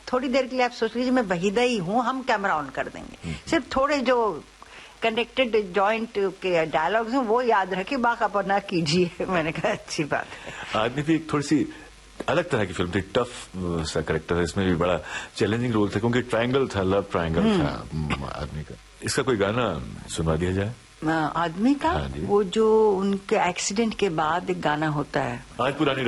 थोड़ी देर के लिए आप सोच लीजिए मैं वहीदा ही हूँ, हम कैमरा ऑन कर देंगे, सिर्फ थोड़े जो कनेक्टेड जॉइंट के डायलॉग्स हैं वो याद रखिए, बाकी अपना कीजिए। मैंने कहा अच्छी बात है। आदमी भी एक थोड़ी सी अलग तरह की फिल्म थी, टफ सा करेक्टर है, इसमें भी बड़ा चैलेंजिंग रोल था क्योंकि ट्रायंगल था, लव ट्रायंगल था आदमी का। इसका कोई गाना सुनवा दिया जाए? आदमी का? हाँ, वो जो उनके एक्सीडेंट के बाद एक गाना होता है, आज पुरानी